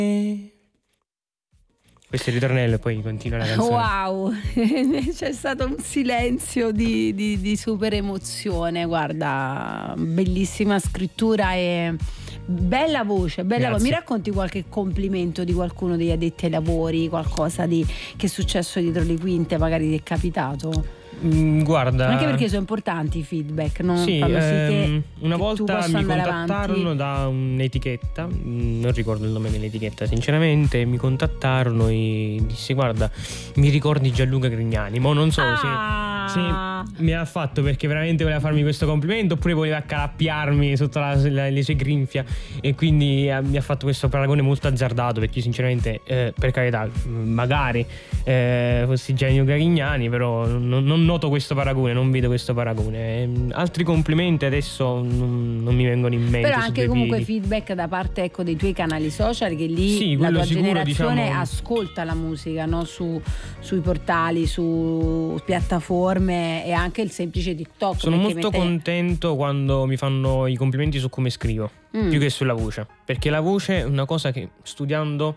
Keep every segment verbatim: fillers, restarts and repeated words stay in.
Questo è il ritornello e poi continua la canzone. Wow, c'è stato un silenzio di, di, di super emozione. Guarda, bellissima scrittura e bella voce, bella voce. Mi racconti qualche complimento di qualcuno degli addetti ai lavori, qualcosa di, che è successo dietro le quinte, magari ti è capitato? Mm, guarda, anche perché sono importanti i feedback, no? Sì, Fanno sì che, ehm, una che volta mi contattarono avanti. Da un'etichetta, non ricordo il nome dell'etichetta sinceramente, mi contattarono e disse: guarda, mi ricordi Gianluca Grignani? Ma non so ah. se, se mi ha fatto perché veramente voleva farmi questo complimento oppure voleva accalappiarmi sotto la, la, le sue grinfie, e quindi eh, mi ha fatto questo paragone molto azzardato, perché io sinceramente eh, per carità magari eh, fossi Gianluca Grignani, però non, non noto questo paragone, non vedo questo paragone. Altri complimenti adesso non, non mi vengono in mente. Però anche comunque piedi. Feedback da parte, ecco, dei tuoi canali social, che lì sì, la tua sicuro, generazione diciamo, ascolta la musica, no? Su, sui portali, su piattaforme e anche il semplice TikTok. Sono molto mette... contento quando mi fanno i complimenti su come scrivo, mm. più che sulla voce, perché la voce è una cosa che studiando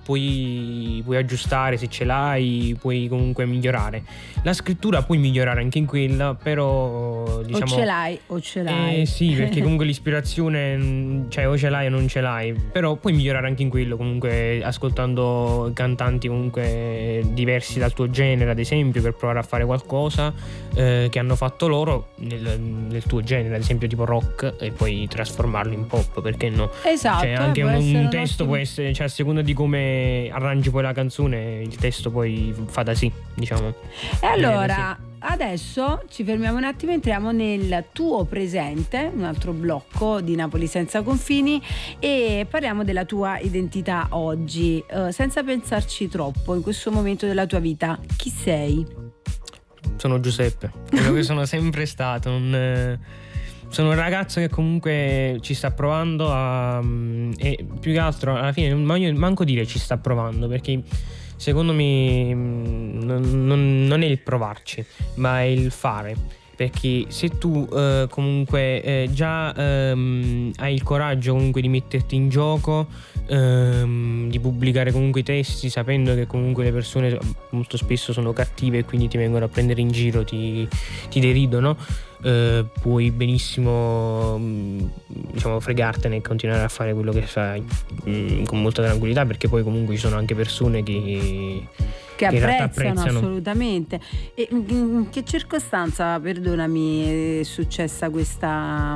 puoi, puoi aggiustare, se ce l'hai puoi comunque migliorare. La scrittura puoi migliorare anche in quella, però diciamo o ce l'hai o ce l'hai eh, sì, perché comunque l'ispirazione, cioè o ce l'hai o non ce l'hai, però puoi migliorare anche in quello, comunque ascoltando cantanti comunque diversi dal tuo genere, ad esempio, per provare a fare qualcosa eh, che hanno fatto loro nel, nel tuo genere, ad esempio tipo rock, e poi trasformarlo in pop, perché no? Esatto, cioè anche eh, un, un testo ottimo... può essere, cioè a seconda di come arrangi poi la canzone, il testo poi fa da sì, diciamo. E allora sì. Adesso ci fermiamo un attimo, entriamo nel tuo presente, un altro blocco di Napoli senza confini, e parliamo della tua identità oggi, uh, senza pensarci troppo. In questo momento della tua vita chi sei? Sono Giuseppe, quello che sono sempre stato, un eh... sono un ragazzo che comunque ci sta provando a, e più che altro alla fine non voglio manco dire ci sta provando, perché secondo me non, non, non è il provarci, ma è il fare. Perché se tu eh, comunque eh, già ehm, hai il coraggio comunque di metterti in gioco, ehm, di pubblicare comunque i testi, sapendo che comunque le persone molto spesso sono cattive e quindi ti vengono a prendere in giro, ti, ti deridono, eh, puoi benissimo diciamo fregartene e continuare a fare quello che fai mh, con molta tranquillità, perché poi comunque ci sono anche persone che che apprezzano, apprezzano assolutamente. E in che circostanza, perdonami, è successa questa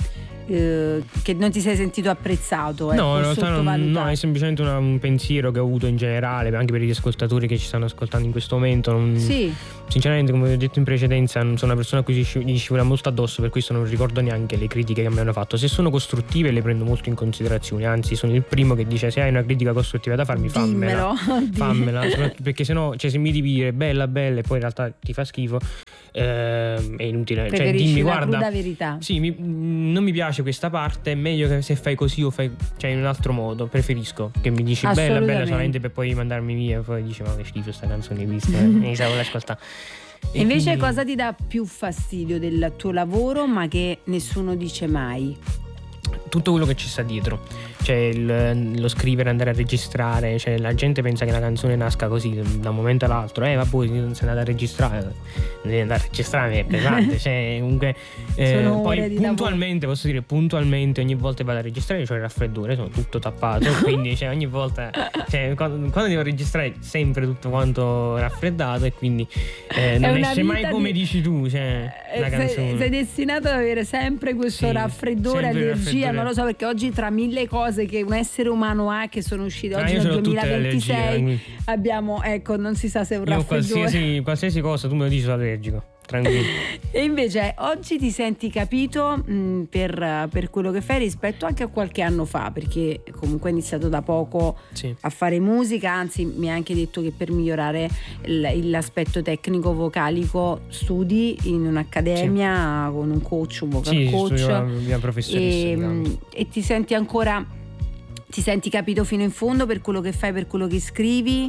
eh, che non ti sei sentito apprezzato? No, in realtà non, no, è semplicemente una, un pensiero che ho avuto in generale, anche per gli ascoltatori che ci stanno ascoltando in questo momento. Non, sì. Sinceramente, come ho detto in precedenza, non sono una persona a cui gli scivola molto addosso, per questo non ricordo neanche le critiche che mi hanno fatto. Se sono costruttive le prendo molto in considerazione, anzi sono il primo che dice: se hai una critica costruttiva da farmi, fammela. Dimmelo. Fammela, perché sennò, cioè, se mi devi dire bella bella e poi in realtà ti fa schifo, eh, è inutile. Cioè, dimmi, la guarda, cruda verità. Sì, mi, non mi piace questa parte, è meglio che se fai così o fai, cioè, in un altro modo. Preferisco che mi dici bella bella solamente per poi mandarmi via e poi dici ma che schifo sta canzone vista, mi sa ascoltare. E invece quindi... cosa ti dà più fastidio del tuo lavoro ma che nessuno dice mai? Tutto quello che ci sta dietro, cioè il, lo scrivere, andare a registrare, cioè la gente pensa che la canzone nasca così da un momento all'altro, eh vabbè, non sei andata a registrare, devi andare a registrare, è pesante, cioè comunque eh, poi puntualmente, posso dire puntualmente, ogni volta che vado a registrare c'ho il raffreddore, sono tutto tappato, quindi cioè, ogni volta, cioè, quando, quando devo registrare sempre tutto quanto raffreddato, e quindi eh, non esce mai come di... dici tu, cioè la canzone. Sei, sei destinato ad avere sempre questo sì, raffreddore, allergia, non lo so, perché oggi tra mille cose che un essere umano ha che sono uscite oggi ah, nel duemilaventisei abbiamo, ecco, non si sa se è un io raffreddore. Qualsiasi, qualsiasi cosa tu me lo dici, sono allergico, tranquillo. E invece oggi ti senti capito mh, per, per quello che fai rispetto anche a qualche anno fa, perché comunque hai iniziato da poco sì. a fare musica, anzi mi hai anche detto che per migliorare il, l'aspetto tecnico vocalico studi in un'accademia sì. con un coach, un vocal sì, coach una mia professoressa, e, mh, e ti senti ancora ti senti capito fino in fondo per quello che fai, per quello che scrivi,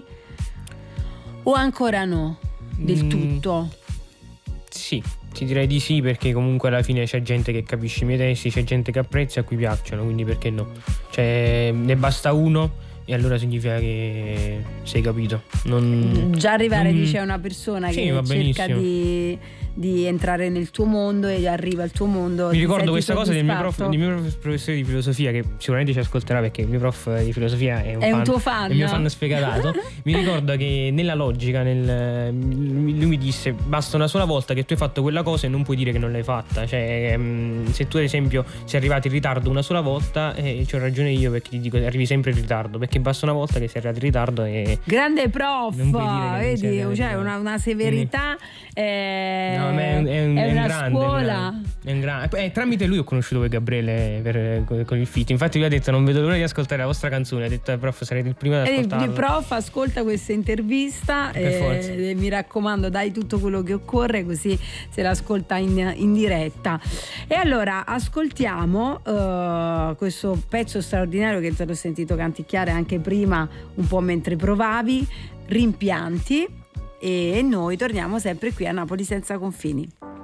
o ancora no del mm. tutto? Sì, ti direi di sì, perché comunque alla fine c'è gente che capisce i miei testi, c'è gente che apprezza e a cui piacciono, quindi perché no? Cioè, ne basta uno e allora significa che sei capito. Non, Già arrivare, non... dice una persona sì, che va cerca benissimo. di, di entrare nel tuo mondo e arriva al tuo mondo. Mi ricordo questa cosa del mio, prof, prof, del mio professore di filosofia, che sicuramente ci ascolterà perché il mio prof di filosofia è un, è fan, un tuo fan. è il mio fan sfegatato. Mi ricordo che nella logica nel, lui mi disse: basta una sola volta che tu hai fatto quella cosa e non puoi dire che non l'hai fatta. Cioè, se tu ad esempio sei arrivato in ritardo una sola volta, eh, c'ho ragione io perché ti dico arrivi sempre in ritardo, perché basta una volta che sei arrivato in ritardo e grande prof, vedi, cioè una, una severità. Eh, no, è, un, è, un, è è una un grande, scuola. È un grande. Eh, tramite lui ho conosciuto poi Gabriele per, con, con il feat. Infatti lui ha detto: non vedo l'ora di ascoltare la vostra canzone. Ha detto: prof, sarete il primo ad ascoltarla. Il prof ascolta questa intervista e eh, mi raccomando, dai tutto quello che occorre, così se l'ascolta in, in diretta. E allora ascoltiamo uh, questo pezzo straordinario che te l'ho sentito canticchiare anche prima un po' mentre provavi, Rimpianti, e noi torniamo sempre qui a Napoli senza confini.